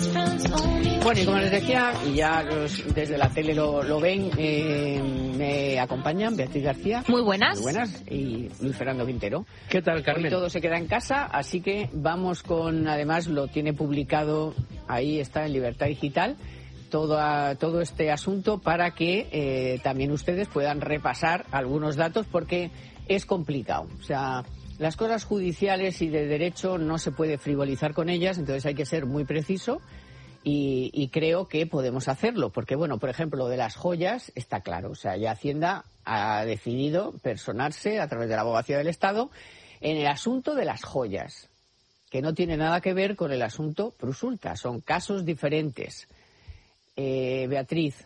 Bueno, y como les decía, y ya desde la tele lo ven, me acompañan Beatriz García. Muy buenas. Muy buenas. Y Luis Fernando Quintero. ¿Qué tal, Carmen? Hoy todo se queda en casa, así que vamos con, además lo tiene publicado, ahí está en Libertad Digital, todo este asunto para que también ustedes puedan repasar algunos datos, porque es complicado. O sea, las cosas judiciales y de derecho no se puede frivolizar con ellas, entonces hay que ser muy preciso. Y creo que podemos hacerlo, porque, bueno, por ejemplo, lo de las joyas está claro. O sea, ya Hacienda ha decidido personarse a través de la Abogacía del Estado en el asunto de las joyas, que no tiene nada que ver con el asunto Prosulta. Son casos diferentes. Beatriz,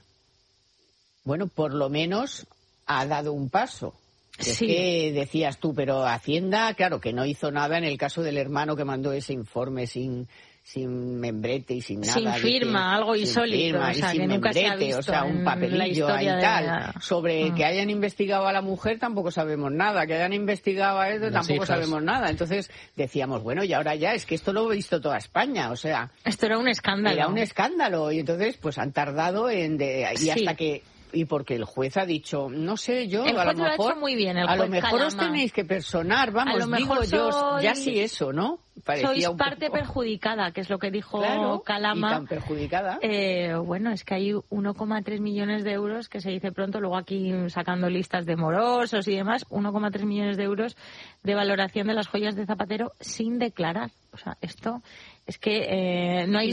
bueno, por lo menos ha dado un paso. Sí. Es que decías tú, pero Hacienda, claro, que no hizo nada en el caso del hermano que mandó ese informe sin membrete y sin nada. Sin firma, algo insólito. Firma, o sea, y sin que nunca membrete, se ha visto, o sea, un papelillo ahí tal. Sobre que hayan investigado a la mujer tampoco sabemos nada, que hayan investigado a él tampoco sabemos nada. Entonces decíamos, bueno, y ahora ya, es que esto lo ha visto toda España, o sea... Esto era un escándalo. Era un escándalo, y entonces pues han tardado Sí. hasta que... Y porque el juez ha dicho, no sé, yo el a lo juez lo ha mejor hecho muy bien, el a lo juez mejor Calama. os tenéis que personar, vamos, A lo mejor digo yo, soy... ya sí eso, ¿no? Parecía sois un parte poco... perjudicada, que es lo que dijo Claro, Calama. y tan perjudicada. Bueno, es que hay 1,3 millones de euros, que se dice pronto, luego aquí sacando listas de morosos y demás, 1,3 millones de euros de valoración de las joyas de Zapatero sin declarar. O sea, esto es que no hay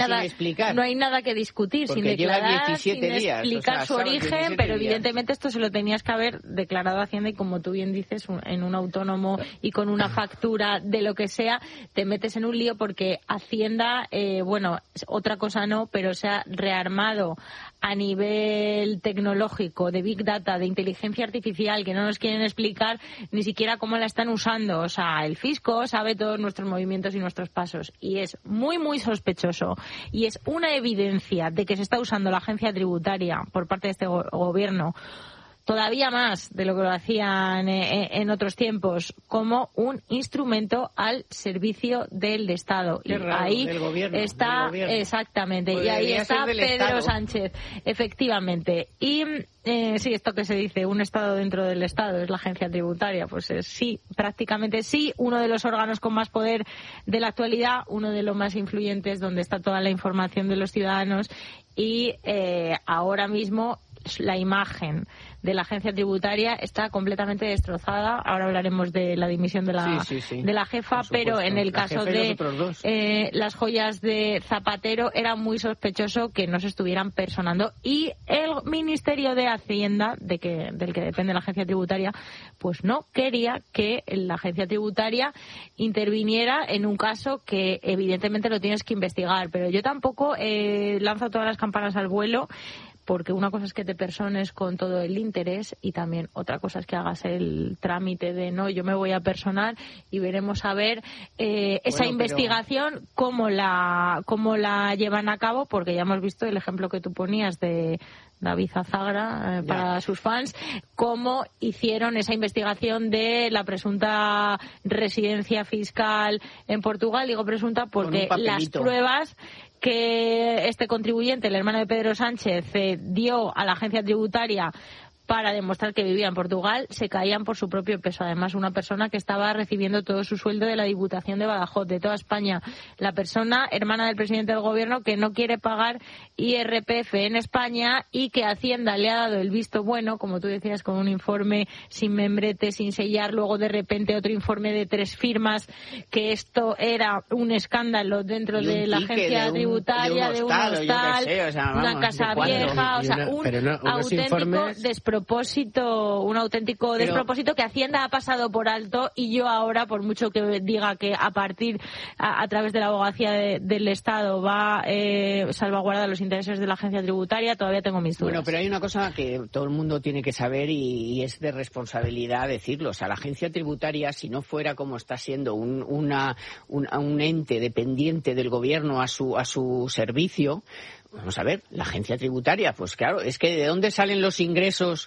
nada que discutir. Porque sin declarar, 17 sin días, explicar su origen, pero evidentemente esto se lo tenías que haber declarado a Hacienda, y como tú bien dices, en un autónomo y con una factura de lo que sea, te metes en un lío, porque Hacienda, bueno, otra cosa no, pero se ha rearmado a nivel tecnológico, de Big Data, de inteligencia artificial, que no nos quieren explicar ni siquiera cómo la están usando. O sea, el fisco sabe todos nuestros movimientos y nuestros pasos, y es muy, muy sospechoso, y es una evidencia de que se está usando la agencia tributaria por parte de este gobierno, todavía más de lo que lo hacían en otros tiempos, como un instrumento al servicio del Estado. Qué y raro, ahí del gobierno, está, del gobierno. Exactamente, pues y ahí está Pedro Estado. Sánchez, efectivamente. Y sí, esto que se dice, un Estado dentro del Estado, es la agencia tributaria, pues sí, prácticamente sí, uno de los órganos con más poder de la actualidad, uno de los más influyentes, donde está toda la información de los ciudadanos, y ahora mismo la imagen de la agencia tributaria está completamente destrozada. Ahora hablaremos de la dimisión de la jefa, pero en el caso de las joyas de Zapatero era muy sospechoso que no se estuvieran personando, y el Ministerio de Hacienda, del que depende la agencia tributaria, pues no quería que la agencia tributaria interviniera en un caso que evidentemente lo tienes que investigar. Pero yo tampoco lanzo todas las campanas al vuelo, porque una cosa es que te persones con todo el interés, y también otra cosa es que hagas el trámite de no, yo me voy a personar, y veremos a ver esa investigación cómo la llevan a cabo, porque ya hemos visto el ejemplo que tú ponías de David Azagra para sus fans, cómo hicieron esa investigación de la presunta residencia fiscal en Portugal. Digo presunta porque las pruebas que este contribuyente, el hermano de Pedro Sánchez, dio a la agencia tributaria para demostrar que vivía en Portugal, se caían por su propio peso. Además, una persona que estaba recibiendo todo su sueldo de la Diputación de Badajoz, de toda España. La persona, hermana del presidente del Gobierno, que no quiere pagar IRPF en España, y que Hacienda le ha dado el visto bueno, como tú decías, con un informe sin membrete, sin sellar, luego de repente otro informe de 3 firmas, que esto era un escándalo dentro de la agencia tributaria, de un hostal, una casa vieja, o sea, un auténtico despropósito. Un auténtico despropósito que Hacienda ha pasado por alto, y yo ahora, por mucho que diga que a través de la abogacía del Estado va a salvaguardar los intereses de la agencia tributaria, todavía tengo mis dudas. Bueno, pero hay una cosa que todo el mundo tiene que saber, y es de responsabilidad decirlo. O sea, la agencia tributaria, si no fuera como está siendo un ente dependiente del gobierno a su servicio, vamos a ver, la agencia tributaria, pues claro, es que ¿de dónde salen los ingresos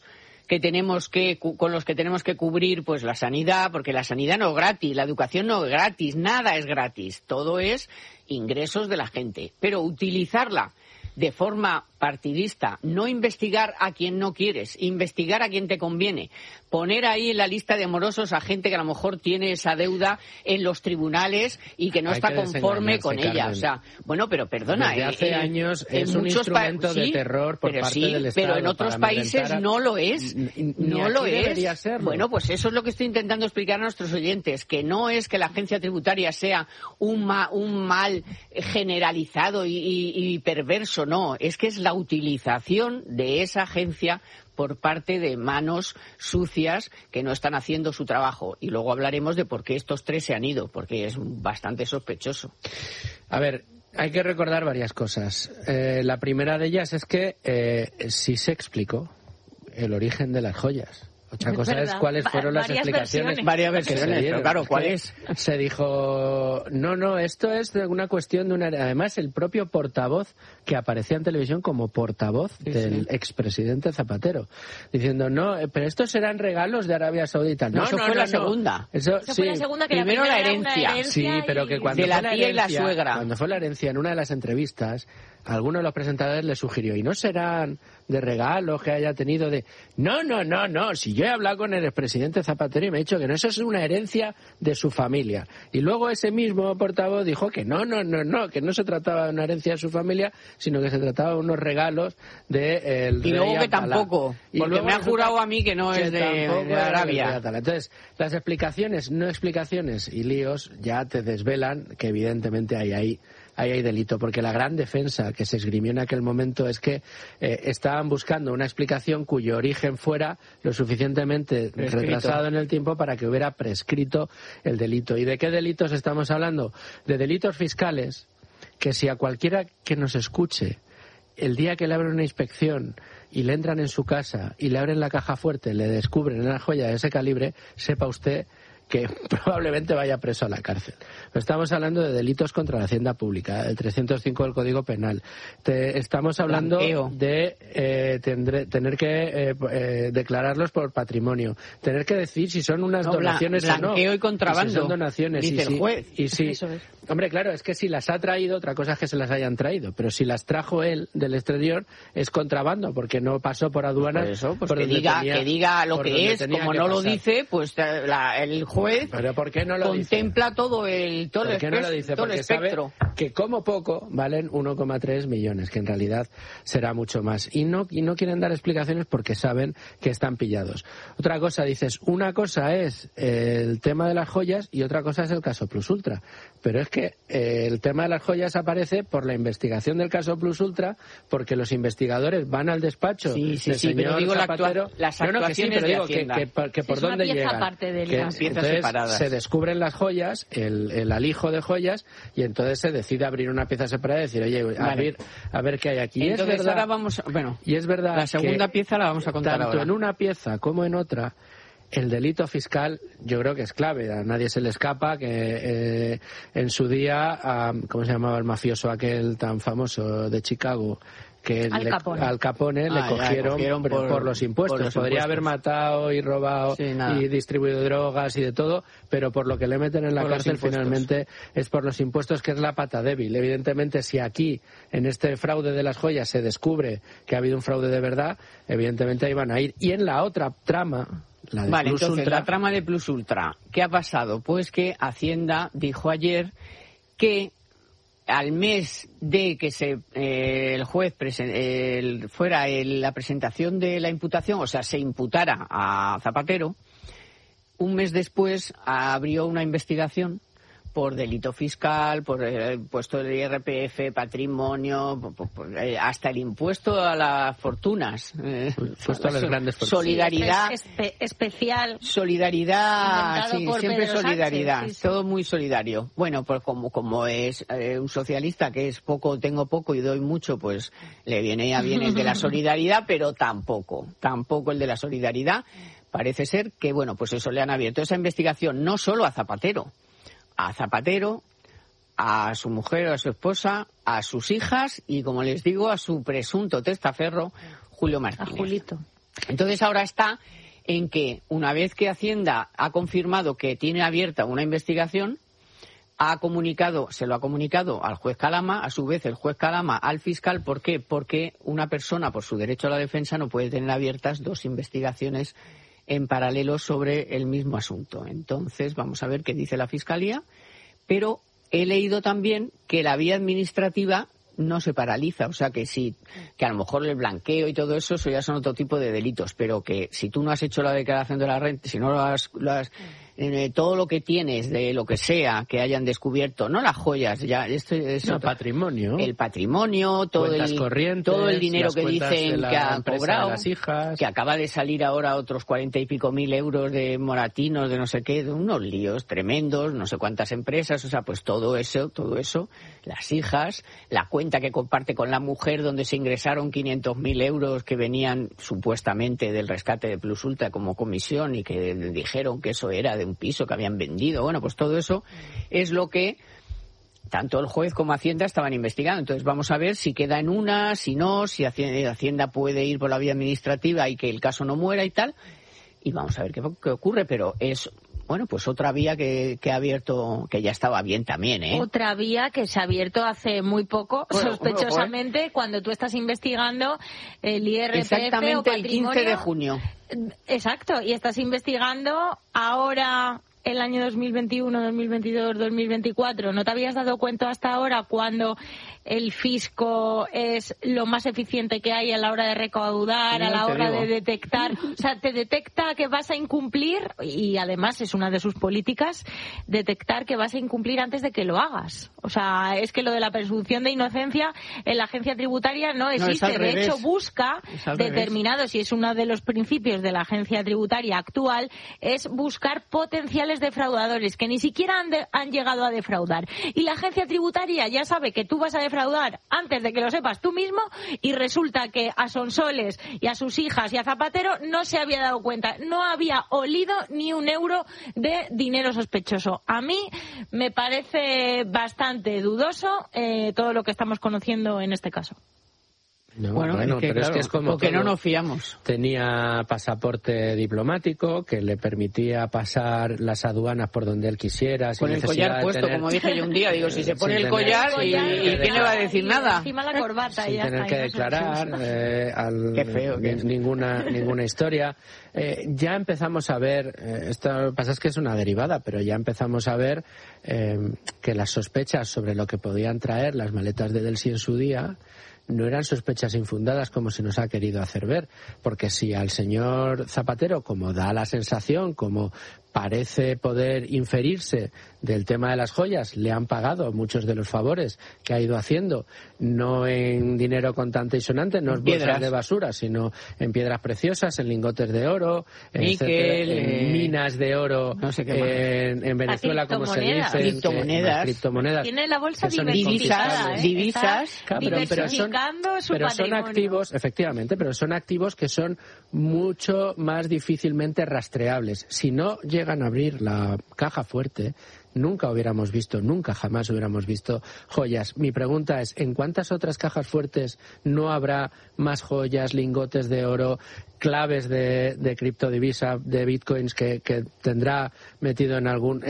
con los que tenemos que cubrir pues la sanidad, porque la sanidad no es gratis, la educación no es gratis, nada es gratis, todo es ingresos de la gente, pero utilizarla de forma partidista, no investigar a quien no quieres, investigar a quien te conviene, poner ahí en la lista de morosos a gente que a lo mejor tiene esa deuda en los tribunales y que no está conforme con ella. Carmen. O sea, bueno, pero perdona. Desde hace años es un instrumento de terror por parte del Estado. Pero en otros países no lo es. No lo es. Serlo. Bueno, pues eso es lo que estoy intentando explicar a nuestros oyentes, que no es que la agencia tributaria sea un mal generalizado y perverso, no. Es que es la utilización de esa agencia por parte de manos sucias que no están haciendo su trabajo. Y luego hablaremos de por qué estos 3 se han ido, porque es bastante sospechoso. A ver, hay que recordar varias cosas. La primera de ellas es que sí se explicó el origen de las joyas. Otra cosa es cuáles fueron las explicaciones. Varias versiones, pero claro, ¿cuál es? Se dijo, no, esto es una cuestión de una... Además, el propio portavoz que aparecía en televisión como portavoz del expresidente Zapatero, diciendo, no, pero estos serán regalos de Arabia Saudita. No, eso fue la segunda. Eso fue la segunda, que primero la herencia. Sí, pero que cuando de la tía y la suegra. Cuando fue la herencia, en una de las entrevistas, alguno de los presentadores le sugirió, ¿y no serán de regalos que haya tenido de...? No, si yo he hablado con el expresidente Zapatero y me ha dicho que no, eso es una herencia de su familia. Y luego ese mismo portavoz dijo que no, que no se trataba de una herencia de su familia, sino que se trataba de unos regalos del rey Y luego que Abdalá. Tampoco, porque me ha jurado a mí que no es de Arabia. Entonces, las explicaciones, no explicaciones y líos ya te desvelan que evidentemente hay delito, porque la gran defensa que se esgrimió en aquel momento es que estaban buscando una explicación cuyo origen fuera lo suficientemente retrasado en el tiempo para que hubiera prescrito el delito. ¿Y de qué delitos estamos hablando? De delitos fiscales, que si a cualquiera que nos escuche, el día que le abren una inspección y le entran en su casa y le abren la caja fuerte, le descubren una joya de ese calibre, sepa usted que probablemente vaya preso a la cárcel. Estamos hablando de delitos contra la hacienda pública, el 305 del Código Penal. Estamos hablando de tener que declararlos por patrimonio, tener que decir si son unas donaciones o no. Blanqueo y contrabando. Si son donaciones. Dice el juez. Y si, hombre, claro, es que si las ha traído, otra cosa es que se las hayan traído, pero si las trajo él del exterior, es contrabando, porque no pasó por aduanas. Por eso, pues que diga lo que es, como no lo dice, pues el juez ¿pero por qué no lo contempla dice? todo el espectro. Que como poco valen 1,3 millones, que en realidad será mucho más. Y no quieren dar explicaciones porque saben que están pillados. Otra cosa, dices, una cosa es el tema de las joyas y otra cosa es el caso Plus Ultra. Pero es que el tema de las joyas aparece por la investigación del caso Plus Ultra, porque los investigadores van al despacho del señor Zapatero. Las actuaciones de Hacienda. Que por dónde llegan. Entonces se descubren las joyas, el alijo de joyas, y entonces se decide abrir una pieza separada y decir, oye, a ver qué hay aquí. Entonces es verdad, ahora vamos, y es verdad, la segunda pieza la vamos a contar tanto ahora. En una pieza como en otra, el delito fiscal yo creo que es clave. A nadie se le escapa que en su día, ¿cómo se llamaba el mafioso aquel tan famoso de Chicago? Que Al Capone le cogieron por los impuestos. Podría haber matado y robado y distribuido drogas y de todo, pero por lo que le meten en la cárcel finalmente es por los impuestos, que es la pata débil. Evidentemente, si aquí, en este fraude de las joyas, se descubre que ha habido un fraude de verdad, evidentemente ahí van a ir. Y en la otra trama, la de Plus Ultra, la trama de Plus Ultra, ¿qué ha pasado? Pues que Hacienda dijo ayer que al mes de que el juez fuera la presentación de la imputación, o sea, se imputara a Zapatero, un mes después abrió una investigación por delito fiscal, por el impuesto del IRPF, patrimonio, hasta el impuesto a las fortunas. Impuesto a las grandes fortunas. Solidaridad. Especial. Solidaridad, sí, siempre Pedro solidaridad. Sánchez, sí. Todo muy solidario. Bueno, pues como es un socialista que es poco, tengo poco y doy mucho, pues le viene a bien el de la solidaridad, pero tampoco el de la solidaridad. Parece ser que, bueno, pues eso le han abierto esa investigación no solo a Zapatero, a su mujer, a su esposa, a sus hijas y, como les digo, a su presunto testaferro, Julio Martínez. A Julito. Entonces ahora está en que, una vez que Hacienda ha confirmado que tiene abierta una investigación, se lo ha comunicado al juez Calama, a su vez el juez Calama al fiscal. ¿Por qué? Porque una persona, por su derecho a la defensa, no puede tener abiertas dos investigaciones en paralelo sobre el mismo asunto. Entonces, vamos a ver qué dice la Fiscalía, pero he leído también que la vía administrativa no se paraliza, o sea que que a lo mejor el blanqueo y todo eso ya son otro tipo de delitos, pero que si tú no has hecho la declaración de la renta, si no lo has todo lo que tienes de lo que sea que hayan descubierto, no las joyas, ya esto es patrimonio, el patrimonio, todo el dinero que dicen que ha cobrado, las hijas, que acaba de salir ahora otros 40 y pico mil euros de moratinos, de no sé qué, de unos líos tremendos, no sé cuántas empresas, o sea, pues todo eso, las hijas, la cuenta que comparte con la mujer donde se ingresaron 500.000 euros que venían supuestamente del rescate de Plus Ultra como comisión y que dijeron que eso era de un piso que habían vendido. Bueno, pues todo eso es lo que tanto el juez como Hacienda estaban investigando. Entonces vamos a ver si queda en una, si no, si Hacienda puede ir por la vía administrativa y que el caso no muera y tal. Y vamos a ver qué ocurre, pero es... Bueno, pues otra vía que ha abierto, que ya estaba bien también, ¿eh? Otra vía que se ha abierto hace muy poco, sospechosamente, cuando tú estás investigando el IRPF exactamente o patrimonio. El 15 de junio. Exacto, y estás investigando ahora el año 2021, 2022, 2024. ¿No te habías dado cuenta hasta ahora cuando el fisco es lo más eficiente que hay a la hora de recaudar, a la hora de detectar? O sea, te detecta que vas a incumplir, y además es una de sus políticas, detectar que vas a incumplir antes de que lo hagas. O sea, es que lo de la presunción de inocencia en la agencia tributaria no existe. De hecho, busca determinados, y es uno de los principios de la agencia tributaria actual, es buscar potenciales defraudadores que ni siquiera han llegado a defraudar. Y la agencia tributaria ya sabe que tú vas a defraudar antes de que lo sepas tú mismo, y resulta que a Sonsoles y a sus hijas y a Zapatero no se había dado cuenta, no había olido ni un euro de dinero sospechoso. A mí me parece bastante dudoso todo lo que estamos conociendo en este caso. Pero es que es como porque no nos fiamos. Tenía pasaporte diplomático que le permitía pasar las aduanas por donde él quisiera. Con el collar puesto, como dije yo un día, digo, si se pone el collar, ¿y quién le va a decir nada? Encima la corbata sin y ya tener está, que declarar Qué feo, ninguna historia. Ya empezamos a ver, esto pasa es que es una derivada, pero ya empezamos a ver que las sospechas sobre lo que podían traer las maletas de Delcy en su día no eran sospechas infundadas como se nos ha querido hacer ver, porque si al señor Zapatero, como da la sensación, como parece poder inferirse del tema de las joyas, le han pagado muchos de los favores que ha ido haciendo, no en dinero contante y sonante, no en bolsas de basura, sino en piedras preciosas, en lingotes de oro, en minas de oro, no sé qué en Venezuela, como se dice, criptomonedas. Tiene la bolsa divisas, pero son activos, efectivamente, pero son activos que son mucho más difícilmente rastreables. Si no llegan a abrir la caja fuerte, nunca jamás hubiéramos visto joyas. Mi pregunta es, ¿en cuántas otras cajas fuertes no habrá más joyas, lingotes de oro, claves de criptodivisa, de bitcoins que tendrá metido en algún,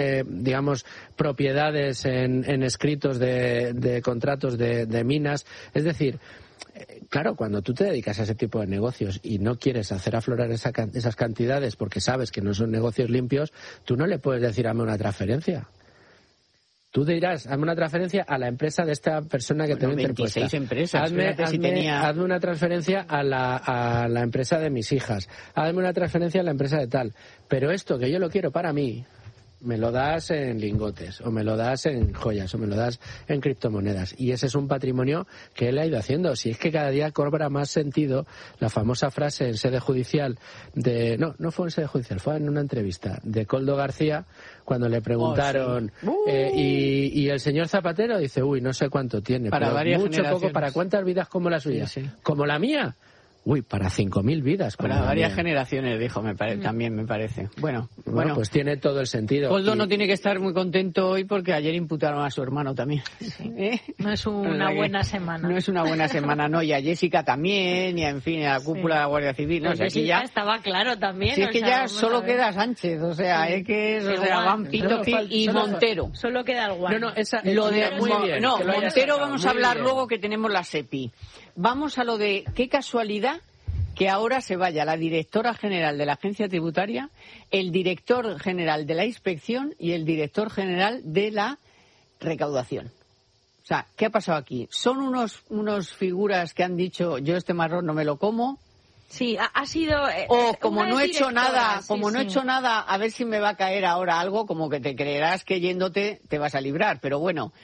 propiedades en escritos de contratos de minas? Es decir, claro, cuando tú te dedicas a ese tipo de negocios y no quieres hacer aflorar esas cantidades porque sabes que no son negocios limpios, tú no le puedes decir hazme una transferencia. Tú dirás, hazme una transferencia a la empresa de esta persona que tengo interpuesta. 26 empresas. Hazme una transferencia a la empresa de mis hijas. Hazme una transferencia a la empresa de tal. Pero esto que yo lo quiero para mí, me lo das en lingotes, o me lo das en joyas, o me lo das en criptomonedas. Y ese es un patrimonio que él ha ido haciendo. Si es que cada día cobra más sentido la famosa frase en sede judicial no fue en sede judicial, fue en una entrevista de Koldo García, cuando le preguntaron, y el señor Zapatero dice, no sé cuánto tiene, para pero varias mucho generaciones. Poco, ¿para cuántas vidas como la suya? Sí. ¿Como la mía? para 5.000 vidas. Para varias generaciones, dijo, también me parece. Bueno, pues tiene todo el sentido. Koldo no tiene que estar muy contento hoy porque ayer imputaron a su hermano también. Sí. No es una buena semana. No es una buena semana, no. Y a Jessica también, y en fin, a la cúpula de la Guardia Civil. No, Jessica ya estaba claro también. Si es que ya solo queda Sánchez, o sea, es que van Pito y Montero. Solo queda el guante. Montero vamos a hablar luego que tenemos la SEPI. Vamos a lo de qué casualidad que ahora se vaya la directora general de la Agencia Tributaria, el director general de la Inspección y el director general de la Recaudación. O sea, ¿qué ha pasado aquí? Son unos figuras que han dicho, yo este marrón no me lo como. Sí, ha sido... o como no he hecho nada, no he hecho nada, a ver si me va a caer ahora algo, como que te creerás que yéndote te vas a librar. Pero bueno,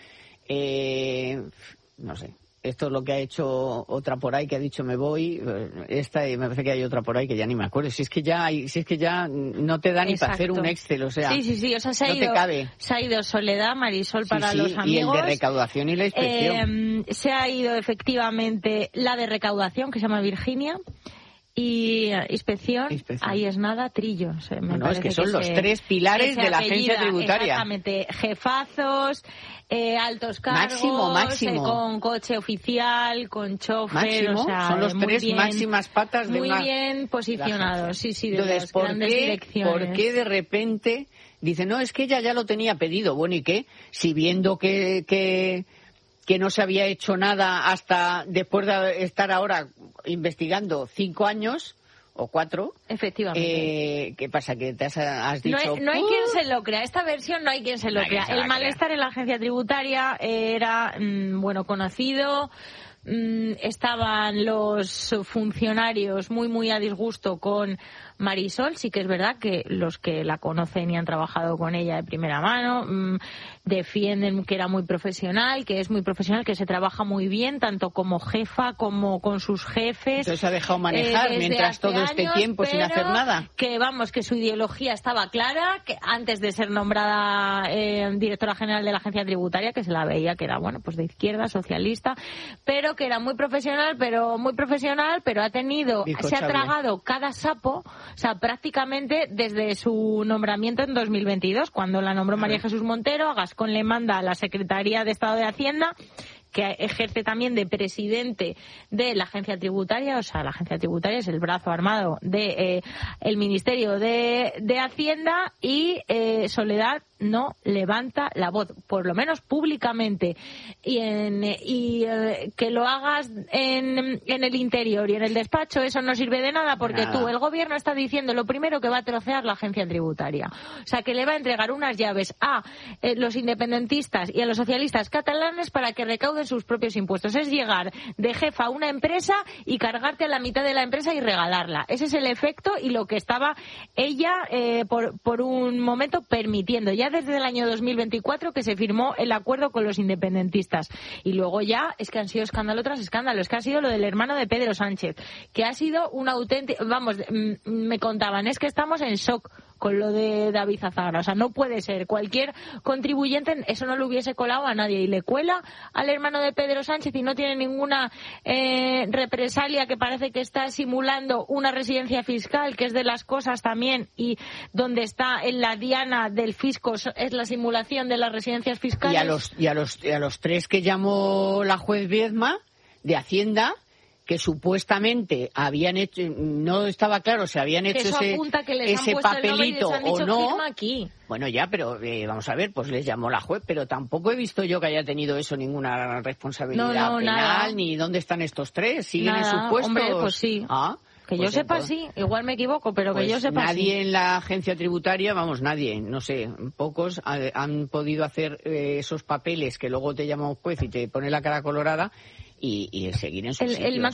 no sé. Esto es lo que ha hecho otra por ahí que ha dicho me voy. Esta y me parece que hay otra por ahí que ya ni me acuerdo. Si es que ya no te da ni para hacer un Excel, o sea. Sí. O sea, no te cabe. Se ha ido Soledad, Marisol para los amigos. Y el de recaudación y la inspección. Se ha ido efectivamente la de recaudación que se llama Virginia. Y inspección, ahí es nada, Trillo. Es que son los tres pilares de la agencia tributaria. Exactamente, jefazos, altos cargos, máximo. Con coche oficial, con chofer, o sea, son los tres bien, máximas patas de muy bien posicionados, de entonces, las grandes direcciones. ¿Por qué de repente dice, no, es que ella ya lo tenía pedido? Bueno, ¿y qué? Si viendo que no se había hecho nada hasta después de estar ahora investigando 5 años o 4. Efectivamente. ¿Qué pasa? ¿Que te has dicho? No hay quien se lo crea. Esta versión no hay quien se lo crea. El malestar en la agencia tributaria era, conocido. Estaban los funcionarios muy a disgusto con Marisol. Sí que es verdad que los que la conocen y han trabajado con ella de primera mano defienden que era muy profesional, que es muy profesional, que se trabaja muy bien, tanto como jefa como con sus jefes. Entonces se ha dejado manejar mientras todo este tiempo sin hacer nada. Que su ideología estaba clara, que antes de ser nombrada directora general de la agencia tributaria, que se la veía que era, pues de izquierda, socialista, pero que era muy profesional, pero se ha tragado cada sapo, o sea, prácticamente desde su nombramiento en 2022, cuando la nombró María Jesús Montero. A Gascón le manda a la Secretaría de Estado de Hacienda, que ejerce también de presidente de la agencia tributaria. O sea, la agencia tributaria es el brazo armado de el Ministerio de Hacienda, y Soledad no levanta la voz, por lo menos públicamente, y que lo hagas en el interior y en el despacho, eso no sirve de nada, porque el gobierno está diciendo lo primero que va a trocear la agencia tributaria, o sea, que le va a entregar unas llaves a los independentistas y a los socialistas catalanes para que recauden sus propios impuestos. Es llegar de jefa a una empresa y cargarte a la mitad de la empresa y regalarla. Ese es el efecto y lo que estaba ella por un momento permitiendo. Ya desde el año 2024 que se firmó el acuerdo con los independentistas. Y luego ya es que han sido escándalo tras escándalo. Es que ha sido lo del hermano de Pedro Sánchez, que ha sido un auténtico... me contaban, es que estamos en shock con lo de David Azagra. O sea, no puede ser. Cualquier contribuyente eso no le hubiese colado a nadie. Y le cuela al hermano de Pedro Sánchez y no tiene ninguna represalia, que parece que está simulando una residencia fiscal, que es de las cosas también, y donde está en la diana del fisco es la simulación de las residencias fiscales. Y a los tres que llamó la juez Viedma de Hacienda, que supuestamente habían hecho, no estaba claro si habían hecho ese papelito o no. Aquí. Bueno, ya, pero vamos a ver, pues les llamó la juez, pero tampoco he visto yo que haya tenido eso ninguna responsabilidad penal, nada. Ni dónde están estos tres, siguen en sus puestos. Hombre, pues sí. Que pues yo sepa, sí, igual me equivoco, pero que yo sepa, nadie en la agencia tributaria, nadie, no sé, pocos han podido hacer esos papeles que luego te llama un juez y te pone la cara colorada y seguir en su sitio.